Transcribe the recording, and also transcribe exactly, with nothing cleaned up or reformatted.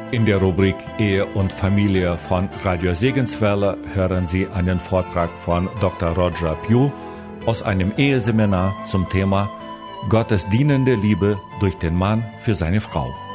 In der Rubrik Ehe und Familie von Radio Segenswelle hören Sie einen Vortrag von Doktor Roger Pugh aus einem Eheseminar zum Thema Gottes dienende Liebe durch den Mann für seine Frau.